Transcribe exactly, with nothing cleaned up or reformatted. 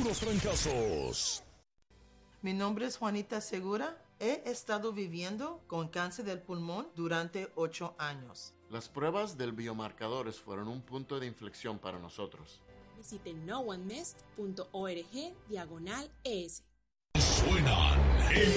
puros trancazos. Mi nombre es Juanita Segura. He estado viviendo con cáncer del pulmón durante ocho años. Las pruebas del biomarcadores fueron un punto de inflexión para nosotros. Visite no one mist punto org diagonal es. Suenan